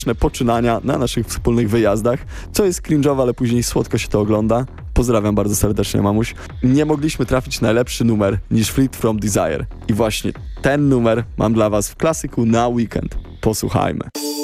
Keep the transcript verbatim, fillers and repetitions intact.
poczynania na naszych wspólnych wyjazdach, co jest cringe'owe, ale później słodko się to ogląda. Pozdrawiam bardzo serdecznie, mamuś. Nie mogliśmy trafić na lepszy numer niż Fleet from Desire. I właśnie ten numer mam dla was w klasyku na weekend. Posłuchajmy.